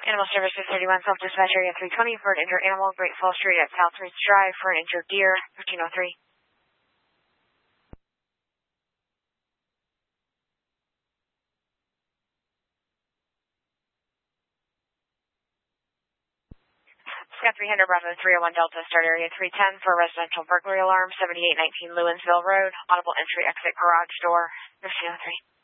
Animal Services 31, Self-Dispatch Area 320 for an injured animal, Great Falls Street at South Ridge Drive for an injured deer, 1503. Scott 300, Bravo 301 Delta, start area 310 for a residential burglary alarm, 7819 Lewinsville Road, audible entry exit garage door, 1503.